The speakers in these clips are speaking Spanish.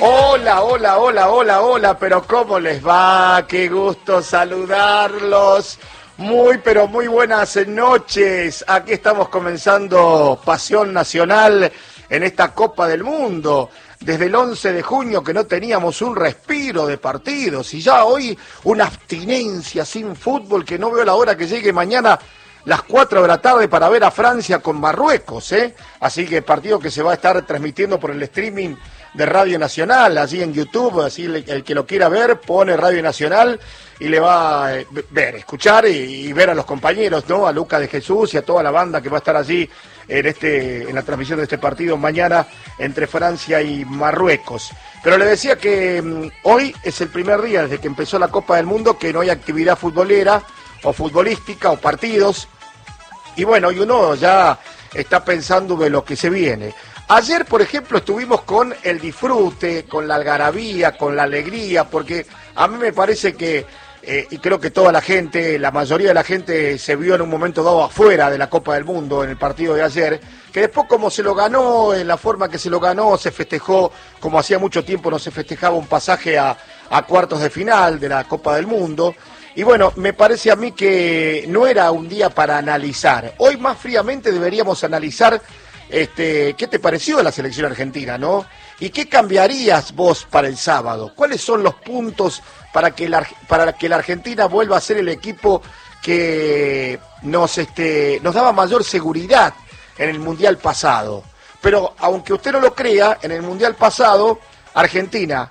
Hola, hola, hola, hola, hola, pero ¿cómo les va? Qué gusto saludarlos. Muy, pero muy buenas noches. Aquí estamos comenzando Pasión Nacional en esta Copa del Mundo. Desde el 11 de junio que no teníamos un respiro de partidos y ya hoy una abstinencia sin fútbol que no veo la hora que llegue mañana las 4 de la tarde para ver a Francia con Marruecos, ¿eh? Así que partido que se va a estar transmitiendo por el streaming de Radio Nacional, allí en YouTube, así el que lo quiera ver, pone Radio Nacional y le va a ver, escuchar y ver a los compañeros, ¿no? A Lucas de Jesús y a toda la banda que va a estar allí en la transmisión de este partido mañana entre Francia y Marruecos. Pero le decía que hoy es el primer día desde que empezó la Copa del Mundo que no hay actividad futbolera o futbolística o partidos. Y bueno, y uno ya está pensando de lo que se viene. Ayer, por ejemplo, estuvimos con el disfrute, con la algarabía, con la alegría, porque a mí me parece que, y creo que toda la gente, la mayoría de la gente se vio en un momento dado afuera de la Copa del Mundo en el partido de ayer, que después como se lo ganó, en la forma que se lo ganó, se festejó, como hacía mucho tiempo no se festejaba un pasaje a cuartos de final de la Copa del Mundo. Y bueno, me parece a mí que no era un día para analizar. Hoy más fríamente deberíamos analizar qué te pareció de la selección argentina, ¿no? ¿Y qué cambiarías vos para el sábado? ¿Cuáles son los puntos para que la Argentina vuelva a ser el equipo que nos daba mayor seguridad en el Mundial pasado? Pero aunque usted no lo crea, en el Mundial pasado, Argentina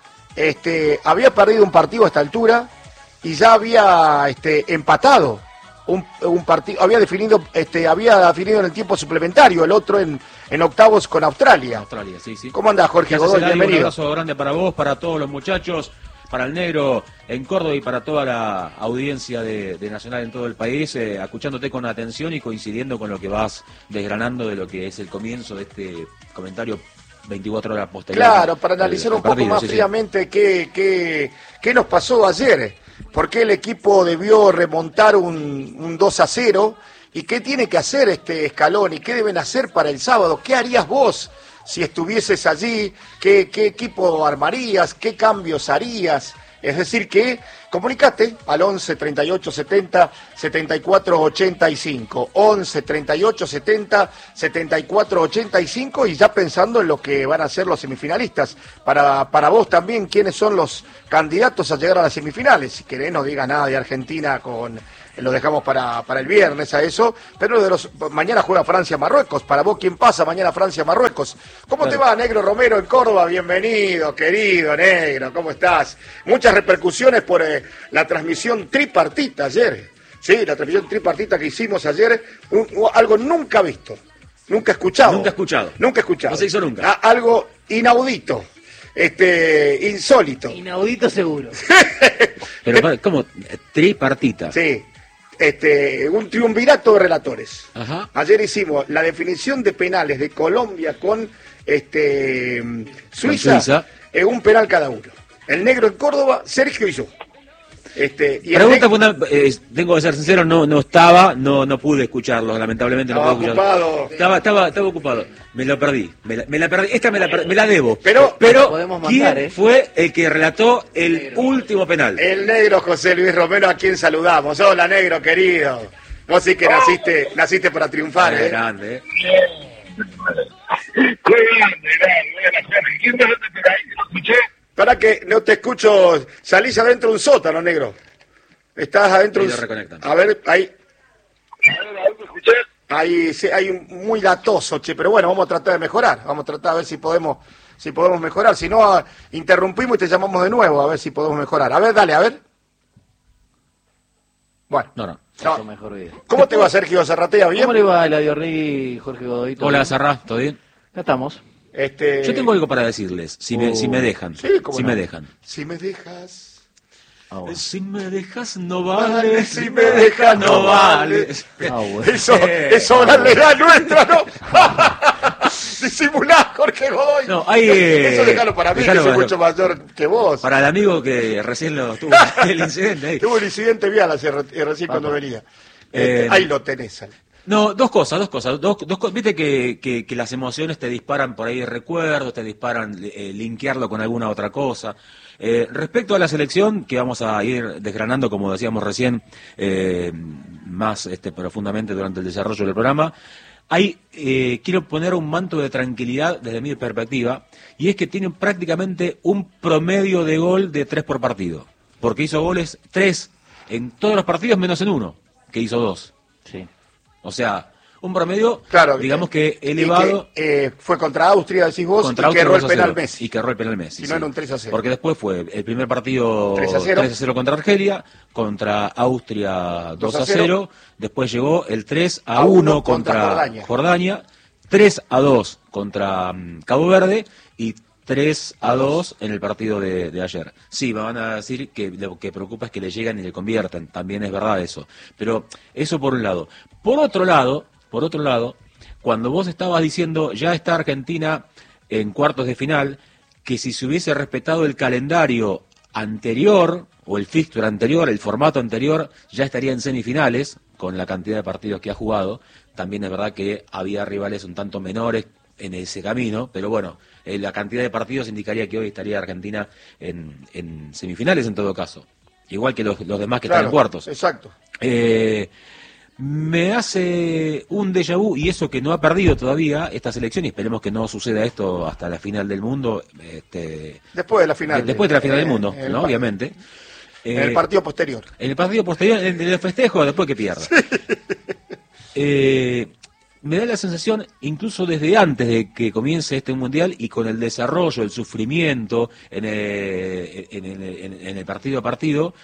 había perdido un partido a esta altura y ya había empatado un partido, había definido en el tiempo suplementario, el otro en octavos con Australia. Australia, sí, sí. ¿Cómo andás, Jorge Godoy? Bienvenido. Un abrazo grande para vos, para todos los muchachos, para el negro en Córdoba y para toda la audiencia de Nacional en todo el país, escuchándote con atención y coincidiendo con lo que vas desgranando de lo que es el comienzo de este comentario 24 horas posterior. Claro, para analizar un poco más fríamente qué nos pasó ayer. ¿Por qué el equipo debió remontar un 2-0? ¿Y qué tiene que hacer Scaloni? ¿Qué deben hacer para el sábado? ¿Qué harías vos si estuvieses allí? ¿Qué equipo armarías? ¿Qué cambios harías? Es decir, que comunicate al 11 38 70 74 85. 11 38 70 74 85 y ya pensando en lo que van a ser los semifinalistas. Para vos también, ¿quiénes son los candidatos a llegar a las semifinales? Si querés, no diga nada de Argentina lo dejamos para el viernes a eso, pero mañana juega Francia-Marruecos. Para vos, ¿quién pasa mañana Francia-Marruecos? ¿Cómo te va, Negro Romero en Córdoba? Bienvenido, querido Negro, ¿cómo estás? Muchas repercusiones por la transmisión tripartita ayer. Sí, la transmisión tripartita que hicimos ayer, algo nunca visto, nunca escuchado. Nunca escuchado. No se hizo nunca. Algo inaudito. Insólito. Inaudito seguro. Pero, ¿cómo? Tripartita. Sí. Un triunvirato de relatores. Ajá. Ayer hicimos la definición de penales de Colombia con Suiza. Un penal cada uno. El negro en Córdoba, Sergio y yo. Pregunta fundamental, tengo que ser sincero, no estaba, no pude escucharlo, lamentablemente no pude escucharlo. Estaba ocupado, me lo perdí, me la perdí, esta me la debo. Pero podemos mandar, ¿quién fue el que relató el último penal? El negro José Luis Romero, a quien saludamos. Hola, negro querido. Vos sí que naciste para triunfar, ¿eh? Grande, ¿Quién me lo por ahí? ¿Lo escuché? Para que no te escucho, salís adentro de un sótano, negro. Estás adentro de un... A ver, ahí. ¿Me escuché? Ahí sí, hay muy latoso, che, pero bueno, vamos a tratar de mejorar. Vamos a tratar a ver si podemos mejorar. Si no, interrumpimos y te llamamos de nuevo a ver si podemos mejorar. A ver, dale, a ver. Bueno. No. Mejor vida. ¿Cómo te va, Sergio Zarratea? ¿Bien? ¿Cómo le va el Adiorri, Jorge Godoy? Hola, Zarra, ¿todo bien? Ya estamos. Yo tengo algo para decirles, si me dejan. Sí, ¿cómo si no? me dejan. Si me dejas... Bueno. Si me dejas no vale, si me dejas no vale. Bueno. Eso la legal nuestra, ¿no? Disimulá, Jorge Godoy. No, hay, eso déjalo para mí, que soy mucho mayor que vos. Para el amigo que recién lo tuvo el incidente ahí. Tuvo el incidente vial recién cuando venía. Ahí lo tenés. No, dos cosas. Viste que las emociones te disparan por ahí recuerdos, te disparan linkearlo con alguna otra cosa. Respecto a la selección, que vamos a ir desgranando, como decíamos recién, más profundamente durante el desarrollo del programa, quiero poner un manto de tranquilidad desde mi perspectiva, y es que tienen prácticamente un promedio de gol de 3 por partido, porque hizo goles 3 en todos los partidos menos en uno, que hizo 2. Sí. O sea, un promedio, claro, digamos que elevado. Y que, fue contra Austria, decís vos, contra y que erró el 2-0, penal Messi. Y que erró el penal Messi. Si no, era un 3-0. Porque después fue el primer partido 3-0 contra Argelia, contra Austria 2-0, después llegó el 3-1 contra Jordania, 3-2 contra Cabo Verde y 3-2 en el partido de ayer. Sí, me van a decir que lo que preocupa es que le llegan y le convierten, también es verdad eso. Pero eso por un lado. Por otro lado, cuando vos estabas diciendo ya está Argentina en cuartos de final, que si se hubiese respetado el calendario anterior o el fixture anterior, el formato anterior, ya estaría en semifinales con la cantidad de partidos que ha jugado. También es verdad que había rivales un tanto menores en ese camino, pero bueno, la cantidad de partidos indicaría que hoy estaría Argentina en semifinales en todo caso, igual que los demás que están en cuartos. Exacto. Me hace un déjà vu, y eso que no ha perdido todavía esta selección, y esperemos que no suceda esto hasta la final del mundo. Después de la final. Después de la final del mundo, ¿no? Obviamente. En el partido posterior. En el partido posterior, en el festejo, después que pierda. Me da la sensación, incluso desde antes de que comience este mundial y con el desarrollo, el sufrimiento en el partido a partido,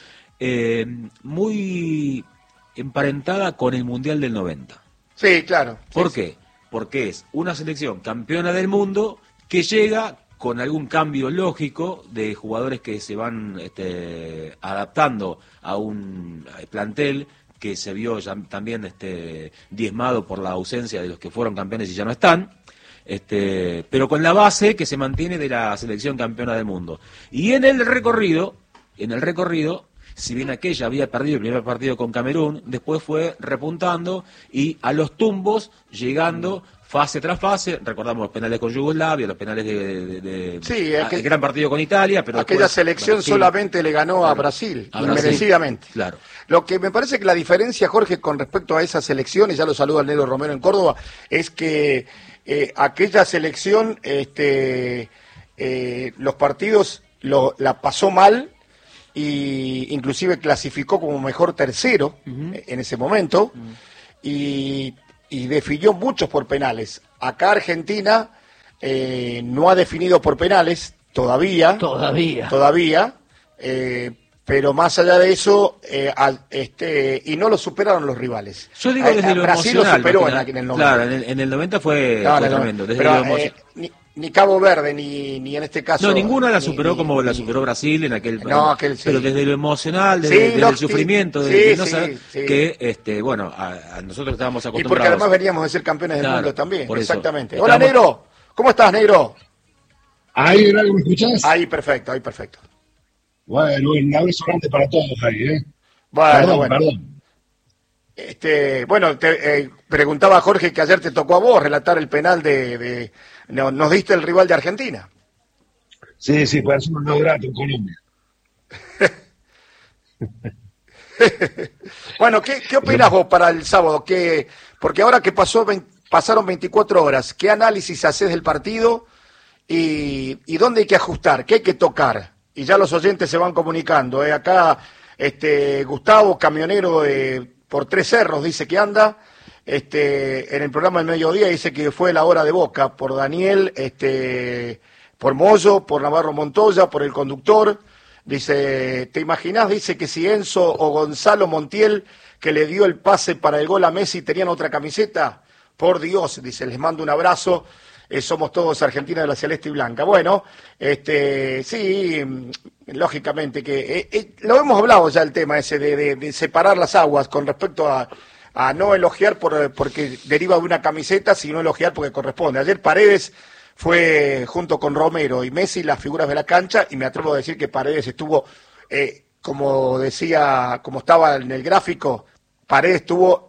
muy emparentada con el Mundial del 90. Sí, claro. ¿Por qué? Porque es una selección campeona del mundo que llega con algún cambio lógico de jugadores que se van adaptando a un plantel que se vio ya también diezmado por la ausencia de los que fueron campeones y ya no están, pero con la base que se mantiene de la selección campeona del mundo. Y en el recorrido, si bien aquella había perdido el primer partido con Camerún, después fue repuntando y a los tumbos llegando fase tras fase. Recordamos los penales con Yugoslavia, los penales el gran partido con Italia, pero aquella selección Brasil solamente le ganó a Brasil, inmerecidamente. Claro. Lo que me parece que la diferencia, Jorge, con respecto a esa selección, y ya lo saludo al Negro Romero en Córdoba, es que aquella selección, los partidos la pasó mal, y inclusive clasificó como mejor tercero en ese momento, y definió muchos por penales. Acá Argentina no ha definido por penales todavía, pero más allá de eso, y no lo superaron los rivales. Yo digo desde lo Brasil emocional, lo superó en el 90. Claro, en el 90 fue tremendo. Desde pero, lo ni Cabo Verde, ni en este caso... No, ninguna la superó como la superó Brasil en aquel... Sí. Pero desde lo emocional, desde el sufrimiento, de no saber que, bueno, a nosotros estábamos acostumbrados. Y porque además veníamos de ser campeones del mundo también, exactamente. Eso. Hola, Negro, ¿cómo estás, Negro? Ahí, ¿me escuchás? Ahí, perfecto. Bueno, un abrazo grande para todos ahí, Bueno. Perdón. Bueno, te preguntaba Jorge que ayer te tocó a vos relatar el penal nos diste el rival de Argentina. Sí, para hacer un grato en Colombia. Bueno, ¿qué opinás vos para el sábado? Porque ahora que pasaron 24 horas, ¿qué análisis haces del partido y dónde hay que ajustar? ¿Qué hay que tocar? Y ya los oyentes se van comunicando. Acá Gustavo, camionero por Tres Cerros, dice que anda. En el programa del mediodía dice que fue la hora de Boca, por Daniel, por Moyo, por Navarro Montoya, por el conductor. Dice, ¿te imaginás? Dice que si Enzo o Gonzalo Montiel, que le dio el pase para el gol a Messi, tenían otra camiseta. Por Dios, dice, les mando un abrazo. Somos todos Argentina de la Celeste y Blanca. Bueno, sí, lógicamente que lo hemos hablado ya el tema ese de separar las aguas con respecto a no elogiar porque deriva de una camiseta, sino elogiar porque corresponde. Ayer Paredes fue junto con Romero y Messi las figuras de la cancha, y me atrevo a decir que Paredes estuvo, como estaba en el gráfico, Paredes estuvo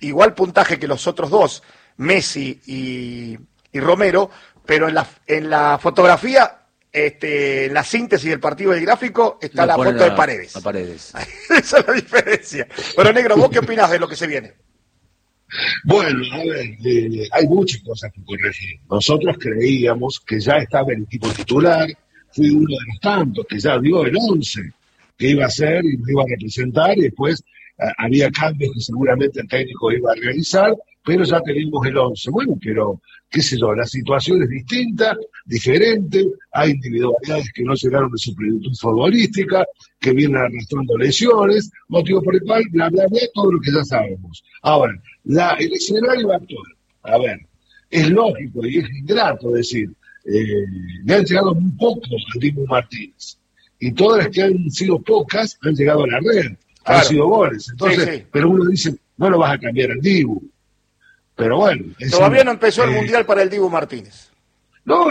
igual puntaje que los otros dos, Messi y Romero, pero en la fotografía, en la síntesis del partido del gráfico, está la foto de Paredes. A Paredes. Esa es la diferencia. Pero negro, ¿vos qué opinás de lo que se viene? Bueno, a ver, hay muchas cosas que corregir. Nosotros creíamos que ya estaba el equipo titular, fui uno de los tantos que ya dio el 11 que iba a ser y lo iba a representar, y después había cambios que seguramente el técnico iba a realizar, pero ya teníamos el 11. Bueno, pero, qué sé yo, la situación es distinta, diferente, hay individualidades que no llegaron de su plenitud futbolística, que vienen arrastrando lesiones, motivo por el cual, bla, bla, bla, todo lo que ya sabemos. Ahora, el escenario actual, a ver, es lógico y es ingrato decir, le han llegado muy pocos al Dibu Martínez, y todas las que han sido pocas han llegado a la red, claro, han sido goles, entonces, sí. Pero uno dice, no lo vas a cambiar al Dibu, pero bueno. Todavía no empezó el Mundial para el Dibu Martínez. No,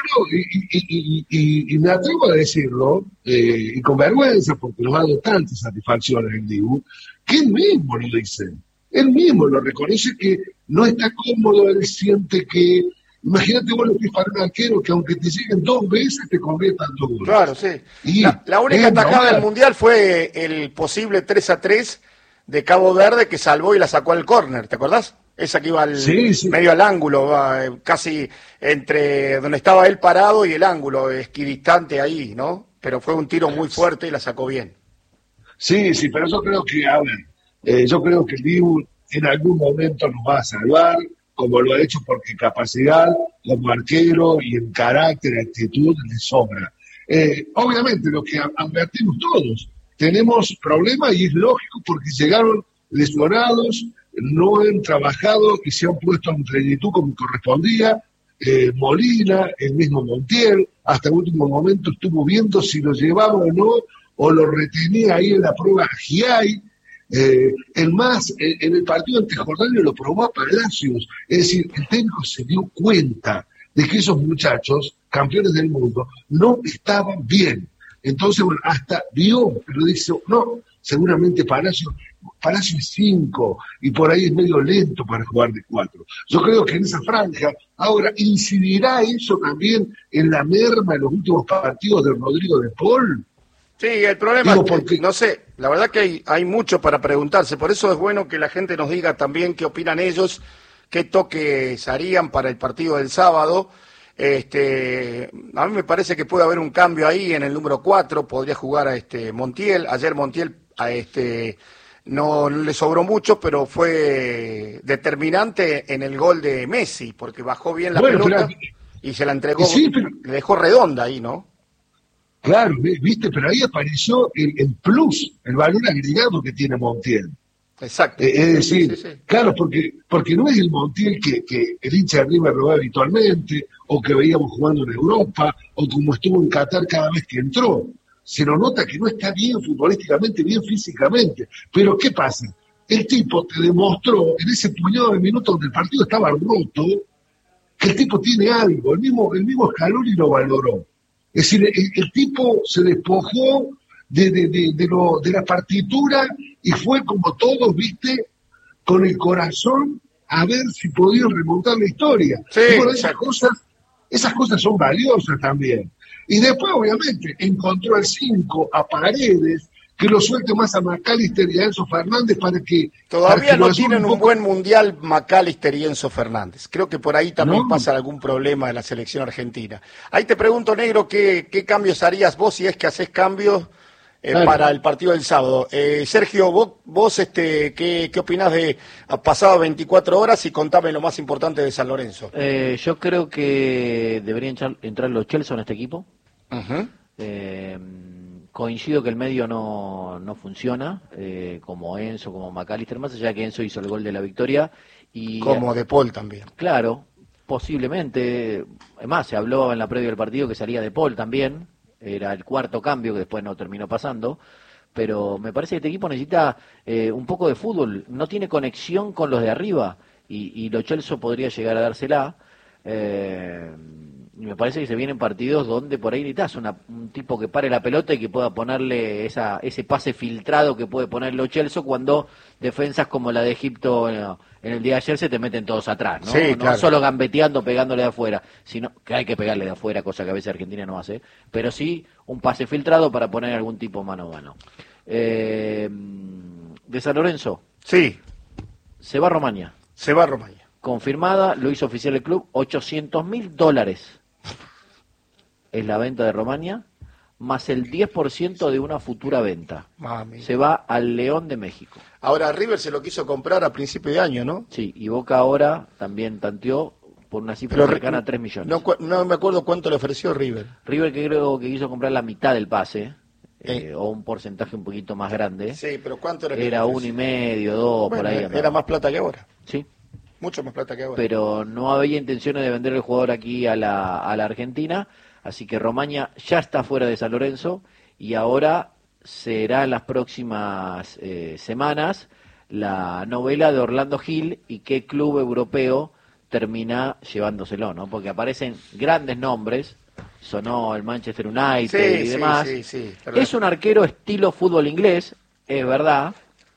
y me atrevo a decirlo, y con vergüenza, porque nos ha dado tantas satisfacciones el Dibu, que él mismo lo dice, él mismo lo reconoce, que no está cómodo, él siente que, imagínate vos lo que es para un arquero, que aunque te lleguen 2 veces te conviertan 2 goles. Claro, sí. Y la única atajada del Mundial fue el posible 3-3 de Cabo Verde, que salvó y la sacó al córner, ¿te acordás? Esa que iba medio al ángulo, casi entre donde estaba él parado y el ángulo, equidistante ahí, ¿no? Pero fue un tiro muy fuerte y la sacó bien. Sí, pero yo creo que, yo creo que el Dibu en algún momento nos va a salvar, como lo ha hecho, porque capacidad como arquero y en carácter, actitud, le sobra. Obviamente, lo que advertimos todos, tenemos problemas y es lógico porque llegaron lesionados, no han trabajado y se han puesto en plenitud como correspondía. Molina, el mismo Montiel, hasta el último momento estuvo viendo si lo llevaba o no, o lo retenía ahí en la prueba Giai. En el partido ante Jordania lo probó a Palacios, es decir, el técnico se dio cuenta de que esos muchachos, campeones del mundo, no estaban bien. Entonces, bueno, hasta vio, pero dice, no, seguramente Palacio es 5 y por ahí es medio lento para jugar de 4. Yo creo que en esa franja, ahora, ¿incidirá eso también en la merma en los últimos partidos de Rodrigo de Paul? Sí, el problema es que, no sé, la verdad que hay mucho para preguntarse, por eso es bueno que la gente nos diga también qué opinan ellos, qué toques harían para el partido del sábado. A mí me parece que puede haber un cambio ahí en el número 4, podría jugar a Montiel. Ayer Montiel no le sobró mucho, pero fue determinante en el gol de Messi, porque bajó bien la pelota y se la entregó, le dejó redonda ahí, ¿no? Claro, viste, pero ahí apareció el plus, el valor agregado que tiene Montiel. Exacto. Es decir, sí. Claro, porque no es el Montiel que el hincha de River lo ve habitualmente, o que veíamos jugando en Europa, o como estuvo en Qatar cada vez que entró. Se lo nota que no está bien futbolísticamente, bien físicamente. Pero ¿qué pasa? El tipo te demostró en ese puñado de minutos donde el partido estaba roto, que el tipo tiene algo, el mismo Scaloni lo valoró. Es decir, el tipo se despojó de la partitura y fue como todos, viste, con el corazón a ver si podían remontar la historia. Sí, y bueno, esas cosas son valiosas también. Y después, obviamente, encontró al 5, a Paredes, que lo suelte más a McAllister y a Enzo Fernández para que... Todavía no tienen un buen mundial McAllister y Enzo Fernández. Creo que por ahí también pasa algún problema de la selección argentina. Ahí te pregunto, negro, ¿qué cambios harías vos si es que haces cambios para el partido del sábado? Sergio, vos ¿qué opinás de pasado 24 horas? Y contame lo más importante de San Lorenzo. Yo creo que deberían entrar los Chelsea en este equipo. Uh-huh. Coincido que el medio no funciona, como Enzo, como McAllister, más allá de que Enzo hizo el gol de la victoria. Y como De Paul también. Claro, posiblemente. Además, se habló en la previa del partido que salía De Paul también. Era el cuarto cambio que después no terminó pasando. Pero me parece que este equipo necesita un poco de fútbol. No tiene conexión con los de arriba. Y Lo Celso podría llegar a dársela. Y me parece que se vienen partidos donde por ahí necesitas un tipo que pare la pelota y que pueda ponerle ese pase filtrado que puede poner Lo Celso cuando defensas como la de Egipto en el día de ayer se te meten todos atrás, ¿no? Sí, no claro. solo gambeteando, pegándole de afuera, sino que hay que pegarle de afuera, cosa que a veces Argentina no hace, pero sí un pase filtrado para poner algún tipo mano a mano. De San Lorenzo, Sí, se va a Romaña. se va a Romaña. Confirmada, lo hizo oficial el club, $800.000 es la venta de Romaña, más el 10% de una futura venta. Mami. Se va al León de México. Ahora River se lo quiso comprar a principio de año, ¿no? Sí, y Boca ahora también tanteó por una cifra Pero cercana a 3 millones. No me acuerdo cuánto le ofreció River. River que creo que quiso comprar la mitad del pase, o un porcentaje un poquito más grande. Sí, pero ¿cuánto era? que Era le ofreció? 1,5, 2, Bueno, por ahí. era andaba. más plata que ahora. Sí, Mucho más plata que ahora. pero no había intenciones de vender el jugador aquí a la Argentina, así que Romaña ya está fuera de San Lorenzo y ahora será en las próximas semanas la novela de Orlando Gil y qué club europeo termina llevándoselo, ¿no? Porque aparecen grandes nombres, sonó el Manchester United y demás. sí. Es un arquero estilo fútbol inglés, es verdad,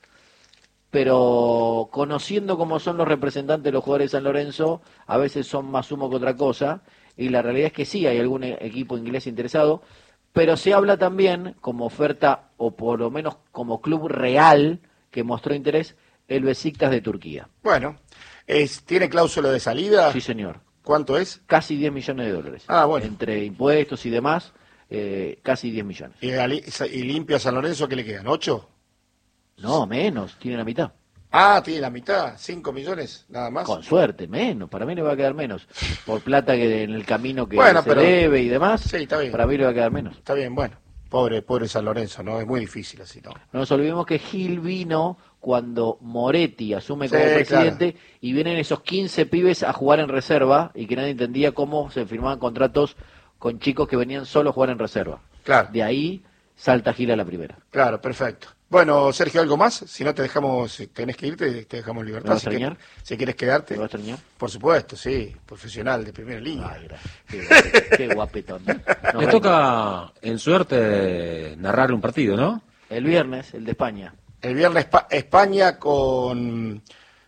pero conociendo cómo son los representantes de los jugadores de San Lorenzo, a veces son más humo que otra cosa, y la realidad es que sí, hay algún equipo inglés interesado, pero se habla también como oferta, o por lo menos como club real, que mostró interés, el Besiktas de Turquía. Bueno, ¿tiene cláusula de salida? Sí, señor. ¿Cuánto es? Casi $10 millones. Ah, bueno. Entre impuestos y demás, casi 10 millones. ¿Y limpia San Lorenzo qué le quedan? ¿8? No, menos, tiene la mitad. Ah, tiene la mitad, 5 millones, nada más. Con suerte, menos, para mí le va a quedar menos. Por plata que en el camino que Bueno, se pero- debe y demás, Sí, está bien. para mí le va a quedar menos. Está bien, bueno. Pobre San Lorenzo, ¿no? Es muy difícil así, ¿no? No nos olvidemos que Gil vino cuando Moretti asume como Sí, presidente y vienen esos 15 pibes a jugar en reserva y que nadie entendía cómo se firmaban contratos con chicos que venían solo a jugar en reserva. Claro, De ahí salta Gil a la primera. claro, perfecto. Bueno, Sergio, ¿algo más? Si no te dejamos, si tenés que irte, te dejamos en ¿Me libertad. vas a Si, extrañar? si quieres quedarte, ¿Te va a extrañar? por supuesto, sí, profesional de primera línea. Ay, gracias. Qué guapetón. Nos Le vemos. toca, en suerte, narrar un partido, ¿no? El viernes, el de España. El viernes España con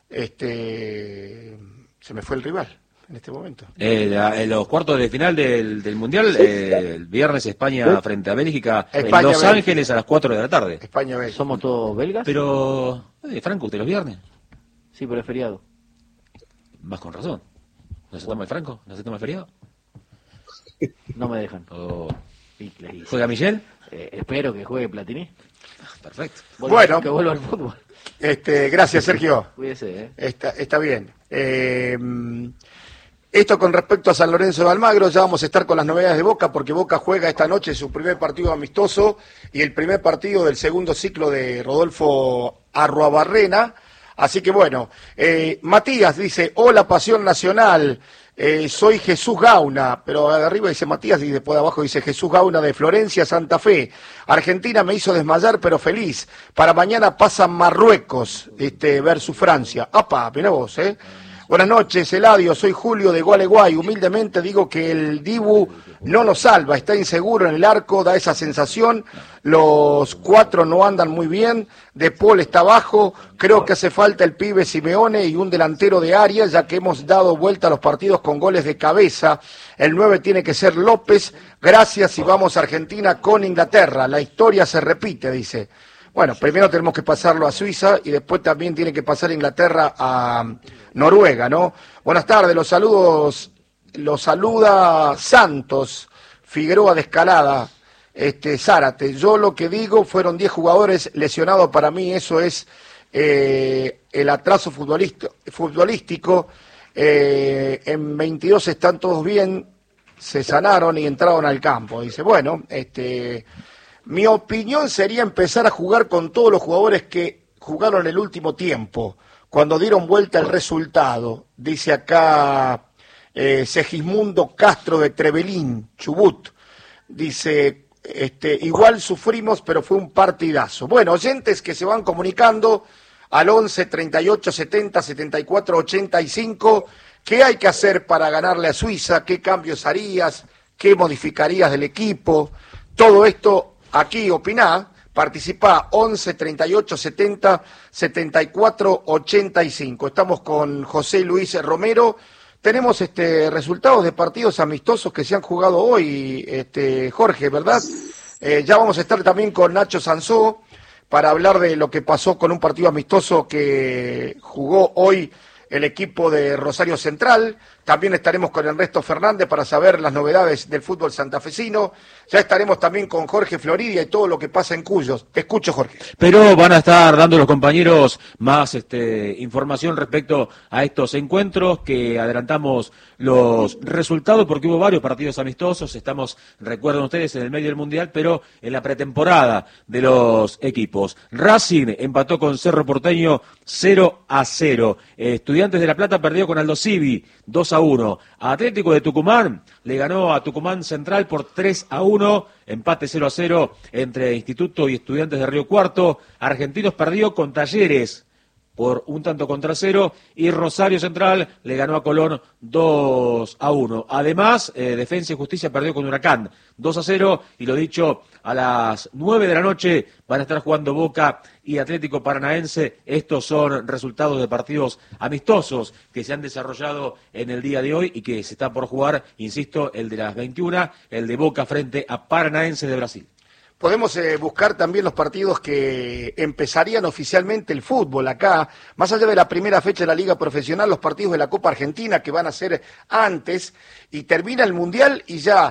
se me fue el rival en este momento. En los cuartos de final del Mundial, el viernes España frente a Bélgica, en España, Los Bélgica. Ángeles a las 4 de la tarde. España B. ¿Somos todos belgas? Pero, Franco, ¿usted los viernes? Sí, pero es feriado. Más con razón. ¿No se toma el Franco? ¿No se toma el feriado? No me dejan. ¿O Y- juega Michel? espero que juegue Platini. Perfecto. Bueno. Que vuelva al fútbol. Gracias, Sergio. Cuídese, Está bien. Esto con respecto a San Lorenzo de Almagro, ya vamos a estar con las novedades de Boca, porque Boca juega esta noche su primer partido amistoso y el primer partido del segundo ciclo de Rodolfo Arruabarrena. Así que bueno, Matías dice, hola Pasión Nacional, soy Jesús Gauna, pero de arriba dice Matías y después de abajo dice Jesús Gauna de Florencia, Santa Fe. Argentina me hizo desmayar, pero feliz. Para mañana pasa Marruecos versus Francia. ¡Apa! Mirá vos, Buenas noches, Eladio, soy Julio de Gualeguay. Humildemente digo que el Dibu no nos salva, está inseguro en el arco, da esa sensación. Los 4 no andan muy bien, De Paul está abajo, creo que hace falta el pibe Simeone y un delantero de área, ya que hemos dado vuelta a los partidos con goles de cabeza. El 9 tiene que ser López, gracias y vamos a Argentina con Inglaterra. La historia se repite, dice. Bueno, primero tenemos que pasarlo a Suiza y después también tiene que pasar Inglaterra a Noruega, ¿no? Buenas tardes, los saluda Santos, Figueroa de Escalada, Zárate. Yo lo que digo, fueron 10 jugadores lesionados, para mí eso es el atraso futbolístico. En 22 están todos bien, se sanaron y entraron al campo. Dice, bueno, mi opinión sería empezar a jugar con todos los jugadores que jugaron el último tiempo, cuando dieron vuelta el resultado. Dice acá Segismundo Castro de Trevelín, Chubut. Dice, igual sufrimos, pero fue un partidazo. Bueno, oyentes que se van comunicando al 11 38 70 74 85. ¿Qué hay que hacer para ganarle a Suiza? ¿Qué cambios harías? ¿Qué modificarías del equipo? Todo esto aquí opiná. Participá 11 38 70 74 85. Estamos con José Luis Romero. Tenemos resultados de partidos amistosos que se han jugado hoy, Jorge, ¿verdad? Ya vamos a estar también con Nacho Sansó para hablar de lo que pasó con un partido amistoso que jugó hoy el equipo de Rosario Central. También estaremos con Ernesto Fernández para saber las novedades del fútbol santafesino. Ya estaremos también con Jorge Floridia y todo lo que pasa en Cuyo. Te escucho, Jorge. Pero van a estar dando los compañeros más información respecto a estos encuentros, que adelantamos los resultados porque hubo varios partidos amistosos. Estamos, recuerden ustedes, en el medio del Mundial, pero en la pretemporada de los equipos. Racing empató con Cerro Porteño 0-0. Estudiantes de La Plata perdió con Aldo Civi 2-1. Atlético de Tucumán le ganó a Tucumán Central por 3-1. Empate 0-0 entre Instituto y Estudiantes de Río Cuarto. Argentinos perdió con Talleres por 1-0, y Rosario Central le ganó a Colón 2-1. Además, Defensa y Justicia perdió con Huracán 2-0, y lo dicho, a las 9 de la noche van a estar jugando Boca y Atlético Paranaense. Estos son resultados de partidos amistosos que se han desarrollado en el día de hoy y que se está por jugar, insisto, el de las 21, el de Boca frente a Paranaense de Brasil. Podemos buscar también los partidos que empezarían oficialmente el fútbol acá, más allá de la primera fecha de la Liga Profesional, los partidos de la Copa Argentina que van a ser antes, y termina el Mundial y ya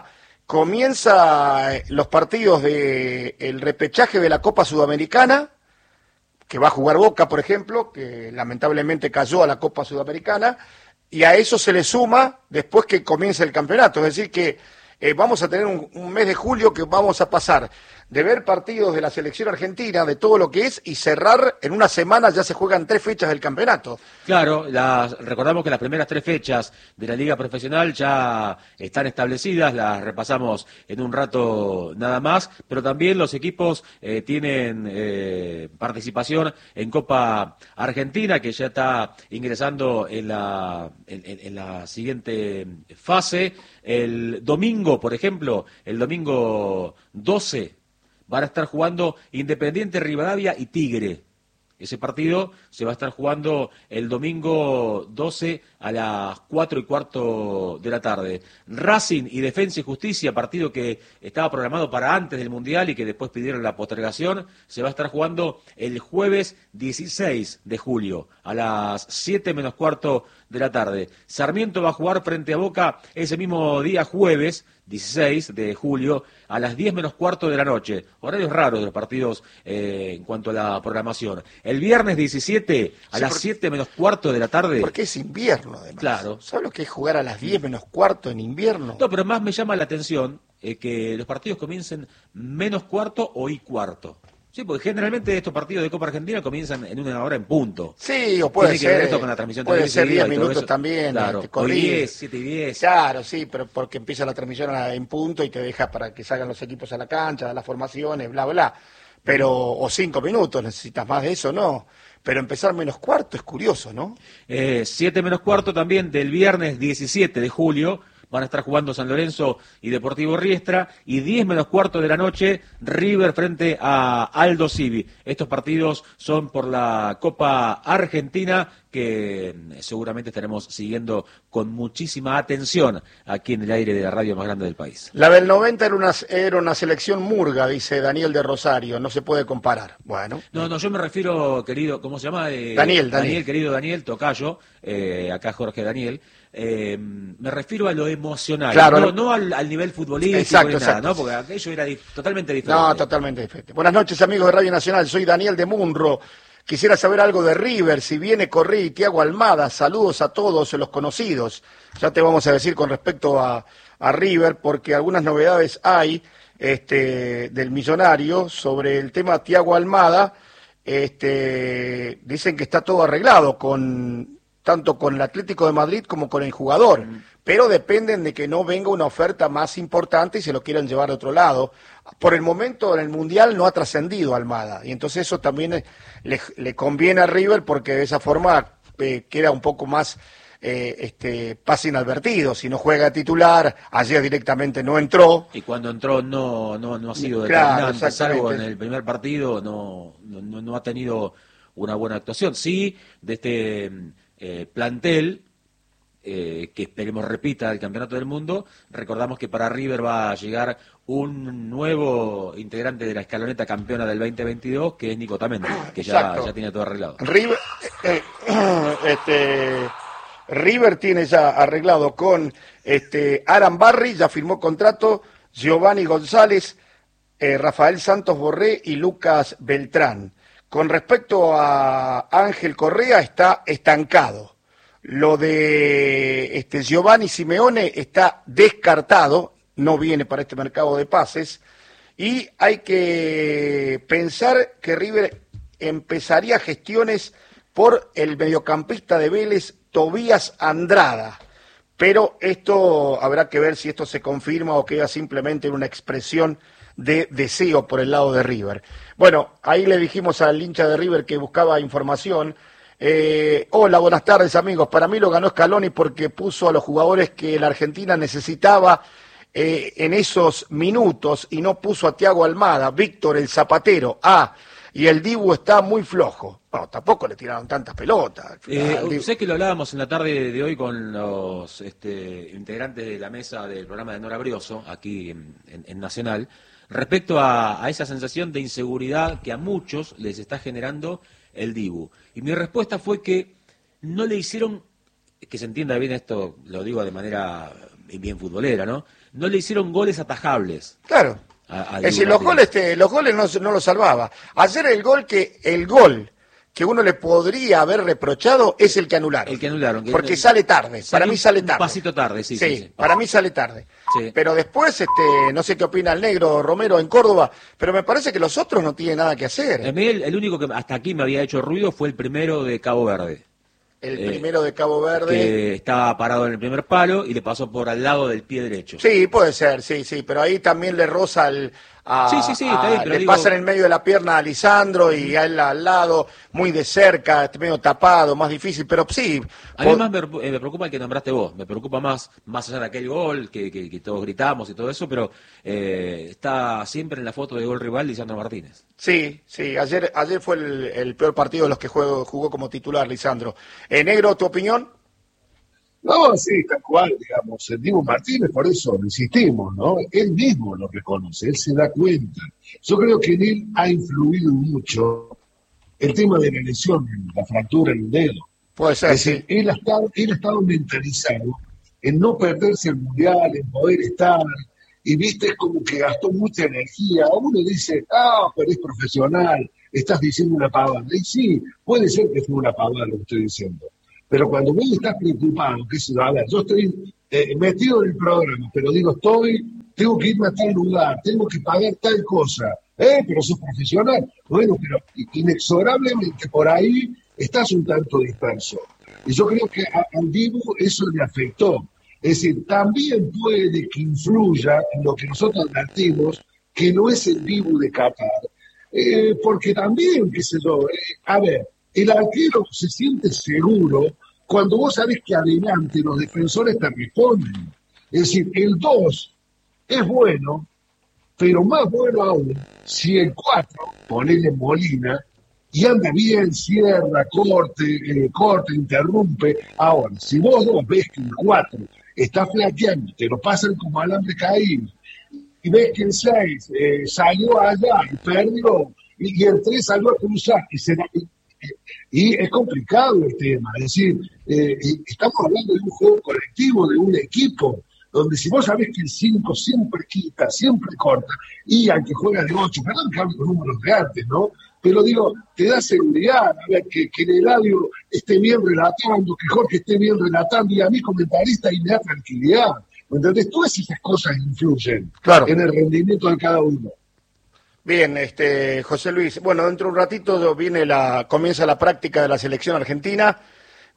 comienza los partidos del repechaje de la Copa Sudamericana, que va a jugar Boca, por ejemplo, que lamentablemente cayó a la Copa Sudamericana, y a eso se le suma después que comience el campeonato, es decir que vamos a tener un mes de julio que vamos a pasar de ver partidos de la selección argentina, de todo lo que es, y cerrar en una semana, ya se juegan 3 fechas del campeonato. Claro, recordamos que las primeras 3 fechas de la Liga Profesional ya están establecidas, las repasamos en un rato nada más, pero también los equipos tienen participación en Copa Argentina, que ya está ingresando en la siguiente fase. El domingo, por ejemplo, el domingo 12, van a estar jugando Independiente Rivadavia y Tigre. Ese partido se va a estar jugando el domingo 12 a las 4:15 de la tarde. Racing y Defensa y Justicia, partido que estaba programado para antes del Mundial y que después pidieron la postergación, se va a estar jugando el jueves 16 de julio a las 7:15 de la tarde. Sarmiento va a jugar frente a Boca ese mismo día, jueves 16 de julio, a las 10:15 de la noche. Horarios raros de los partidos en cuanto a la programación. El viernes 17 a las 7:15 de la tarde. Porque es invierno, además. Claro. ¿Sabes lo que es jugar a las 10:15 en invierno? No, pero más me llama la atención que los partidos comiencen -15 o y-15. Sí, porque generalmente estos partidos de Copa Argentina comienzan en 1 hora en punto. Sí, o puede Tiene que ser. ver esto con la transmisión puede ser 10 televisiva y todo minutos eso. también. Claro, o 10, 7:10. Claro, sí, pero porque empieza la transmisión en punto y te deja para que salgan los equipos a la cancha, las formaciones, bla, bla. Pero, o 5 minutos, necesitas más de eso, no. Pero empezar -15 es curioso, ¿no? 7:15 también del viernes 17 de julio. Van a estar jugando San Lorenzo y Deportivo Riestra, y 10:15 de la noche River frente a Aldo Civi. Estos partidos son por la Copa Argentina, que seguramente estaremos siguiendo con muchísima atención aquí en el aire de la radio más grande del país. La del 90 era una selección murga, dice Daniel de Rosario, no se puede comparar. Bueno. No, yo me refiero, querido, ¿cómo se llama? Daniel. Querido Daniel, tocayo, acá Jorge Daniel. Me refiero a lo emocional, claro, no al nivel futbolístico, exacto, nada, ¿no? Porque aquello era totalmente diferente. No, totalmente diferente. Buenas noches, amigos de Radio Nacional, soy Daniel de Munro. Quisiera saber algo de River, si viene Correa y Thiago Almada. Saludos a todos los conocidos. Ya te vamos a decir con respecto a River, porque algunas novedades hay del millonario sobre el tema Thiago Almada. Dicen que está todo arreglado tanto con el Atlético de Madrid como con el jugador, pero dependen de que no venga una oferta más importante y se lo quieran llevar a otro lado. Por el momento en el Mundial no ha trascendido Almada, y entonces eso también le conviene a River, porque de esa forma queda un poco más pase inadvertido. Si no juega titular, ayer directamente no entró. Y cuando entró no ha sido Claro, determinante, salvo en el primer partido, no ha tenido una buena actuación. Sí, de este plantel, que esperemos repita el Campeonato del Mundo, recordamos que para River va a llegar un nuevo integrante de la escaloneta campeona del 2022, que es Nico Tamendi, que ya tiene todo arreglado. River tiene ya arreglado con Aran Barry, ya firmó contrato, Giovanni González, Rafael Santos Borré y Lucas Beltrán. Con respecto a Ángel Correa, está estancado. Lo de Giovanni Simeone está descartado, no viene para este mercado de pases, y hay que pensar que River empezaría gestiones por el mediocampista de Vélez, Tobías Andrada, pero esto habrá que ver si esto se confirma o queda simplemente en una expresión de deseo por el lado de River. Bueno, ahí le dijimos al hincha de River que buscaba información. Hola, buenas tardes amigos. Para mí lo ganó Scaloni porque puso a los jugadores que la Argentina necesitaba en esos minutos y no puso a Thiago Almada, Víctor el Zapatero, y el Dibu está muy flojo. Bueno, tampoco le tiraron tantas pelotas. Sé que lo hablábamos en la tarde de hoy con los integrantes de la mesa del programa de Nora Brioso, aquí en Nacional, respecto a esa sensación de inseguridad que a muchos les está generando el Dibu. Y mi respuesta fue que no le hicieron, que se entienda bien esto, lo digo de manera bien futbolera, ¿no? No le hicieron goles atajables. Claro. Es decir, los goles no los salvaba. Ayer el gol que uno le podría haber reprochado es el que anularon. El que anularon. Porque sale tarde. Para mí sale tarde. Un pasito tarde, sí. Para mí sale tarde. Sí. Pero después, no sé qué opina el negro Romero en Córdoba, pero me parece que los otros no tienen nada que hacer. A mí el único que hasta aquí me había hecho ruido fue el primero de Cabo Verde. El primero de Cabo Verde. Que estaba parado en el primer palo y le pasó por al lado del pie derecho. Sí, puede ser, sí, pero ahí también le roza está bien, pero le pasa en el medio de la pierna a Lisandro y a él al lado, muy de cerca, medio tapado, más difícil, pero sí. A mí más me preocupa el que nombraste vos, me preocupa más allá de aquel gol que todos gritamos y todo eso, pero está siempre en la foto de gol rival Lisandro Martínez. Sí, ayer fue el peor partido de los que jugó como titular Lisandro. Negro, ¿tu opinión? No, sí, tal cual, digamos. El Dibu Martínez, por eso insistimos, ¿no? Él mismo lo reconoce, él se da cuenta. Yo creo que en él ha influido mucho el tema de la lesión, la fractura en el dedo. Puede ser, es decir, él ha estado mentalizado en no perderse el mundial, en poder estar, y viste, es como que gastó mucha energía. Uno dice, pero es profesional, estás diciendo una pavada. Y sí, puede ser que fue una pavada lo que estoy diciendo. Pero cuando vos estás preocupado, yo estoy metido en el programa, pero digo, tengo que irme a tal lugar, tengo que pagar tal cosa, pero sos profesional. Bueno, pero inexorablemente por ahí estás un tanto disperso. Y yo creo que al Dibu eso le afectó. Es decir, también puede que influya en lo que nosotros advertimos, que no es el Dibu de Qatar. Porque también, qué sé yo, el arquero se siente seguro cuando vos sabés que adelante los defensores te responden. Es decir, el 2 es bueno, pero más bueno aún si el 4, ponele Molina, y anda bien, cierra, corte, interrumpe. Ahora, si vos dos ves que el 4 está flaqueando, te lo pasan como alambre caído, y ves que el 6 salió allá y perdió, y el 3 salió a cruzar, y es complicado el tema. Es decir, estamos hablando de un juego colectivo, de un equipo, donde si vos sabés que el 5 siempre quita, siempre corta, y aunque juega de 8, perdón que hablo con números de antes, ¿no? Pero digo, te da seguridad, a ver, que el Eladio esté bien relatando, que Jorge esté bien relatando, y a mí comentarista y me da tranquilidad. ¿Entendés? Todas esas cosas influyen en el rendimiento de cada uno. Bien, José Luis. Bueno, dentro de un ratito comienza la práctica de la selección argentina,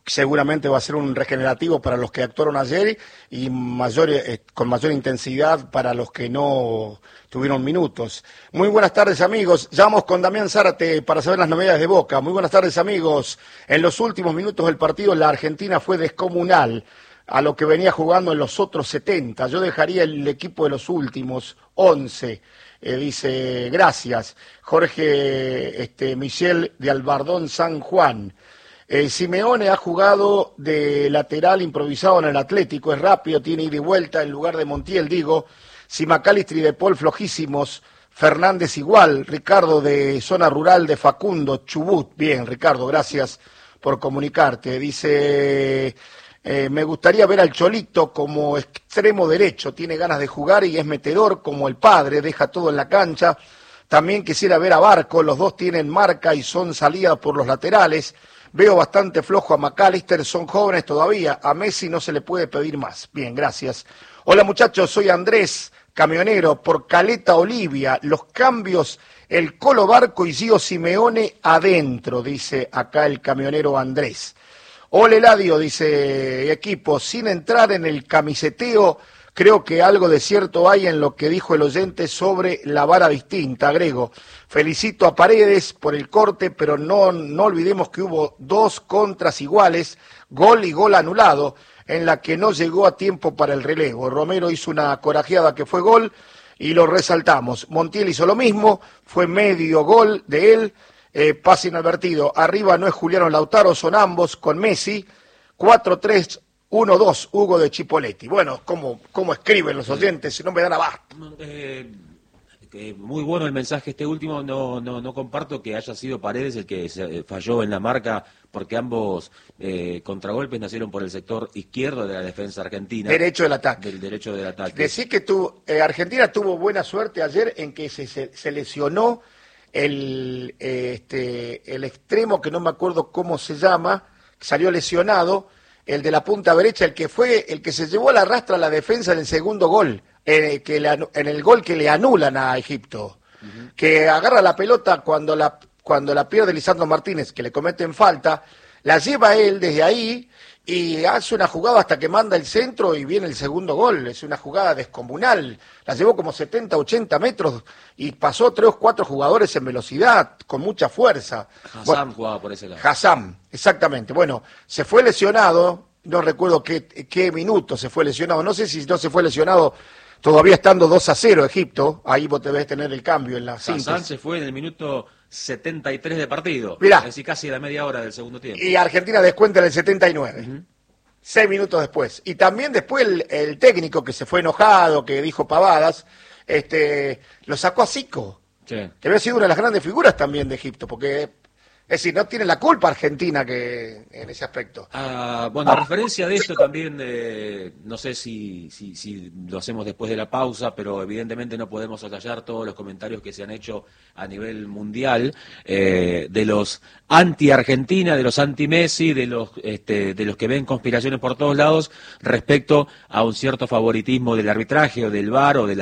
seguramente va a ser un regenerativo para los que actuaron ayer y con mayor intensidad para los que no tuvieron minutos. Muy buenas tardes, amigos. Ya vamos con Damián Zárate para saber las novedades de Boca. Muy buenas tardes, amigos. En los últimos minutos del partido la Argentina fue descomunal a lo que venía jugando en los otros 70. Yo dejaría el equipo de los últimos 11. Dice, gracias. Jorge Michel de Albardón, San Juan. Simeone ha jugado de lateral improvisado en el Atlético, es rápido, tiene ida y vuelta en lugar de Montiel, digo. Si McAllister y De Paul flojísimos, Fernández igual, Ricardo de zona rural de Facundo, Chubut. Bien, Ricardo, gracias por comunicarte. Dice, me gustaría ver al Cholito como extremo derecho, tiene ganas de jugar y es metedor como el padre, deja todo en la cancha. También quisiera ver a Barco, los dos tienen marca y son salidas por los laterales. Veo bastante flojo a McAllister, son jóvenes todavía, a Messi no se le puede pedir más. Bien, gracias. Hola muchachos, soy Andrés, camionero, por Caleta Olivia. Los cambios, el Colo Barco y Gio Simeone adentro, dice acá el camionero Andrés. Hola Eladio, dice equipo, sin entrar en el camiseteo, creo que algo de cierto hay en lo que dijo el oyente sobre la vara distinta, agrego. Felicito a Paredes por el corte, pero no olvidemos que hubo 2 contras iguales, gol y gol anulado, en la que no llegó a tiempo para el relevo. Romero hizo una corajeada que fue gol y lo resaltamos. Montiel hizo lo mismo, fue medio gol de él, pase inadvertido. Arriba no es Juliano Lautaro, son ambos con Messi, 4-3. 1-2, Hugo de Chipoletti. Bueno, ¿cómo escriben los oyentes? Si no me dan abasto. Muy bueno el mensaje este último. No comparto que haya sido Paredes el que se falló en la marca, porque ambos contragolpes nacieron por el sector izquierdo de la defensa argentina. Derecho del ataque. Del derecho del ataque. Decís que Argentina tuvo buena suerte ayer en que se lesionó el extremo, que no me acuerdo cómo se llama, salió lesionado. El de la punta derecha, el que se llevó a la rastra a la defensa en el segundo gol, en el gol que le anulan a Egipto, que agarra la pelota cuando la pierde Lisandro Martínez, que le cometen falta, la lleva él desde ahí y hace una jugada hasta que manda el centro y viene el segundo gol. Es una jugada descomunal, la llevó como 70, 80 metros y pasó 3 o 4 jugadores en velocidad, con mucha fuerza. Hassam jugaba por ese lado. Hassam, exactamente. Bueno, se fue lesionado, no recuerdo qué minuto se fue lesionado, no sé si no se fue lesionado todavía estando 2-0 Egipto, ahí vos debés tener el cambio en la síntesis. Hassam se fue en el minuto 73 de partido, mirá, es decir, casi la media hora del segundo tiempo. Y Argentina descuenta en el 79, 6 minutos después. Y también después el técnico que se fue enojado, que dijo pavadas, lo sacó a Zico, sí, que había sido una de las grandes figuras también de Egipto, porque, es decir, no tiene la culpa Argentina que en ese aspecto. Bueno, a referencia de esto también, no sé si lo hacemos después de la pausa, pero evidentemente no podemos soslayar todos los comentarios que se han hecho a nivel mundial, de los anti-Argentina, de los anti-Messi, de los que ven conspiraciones por todos lados respecto a un cierto favoritismo del arbitraje o del VAR o de la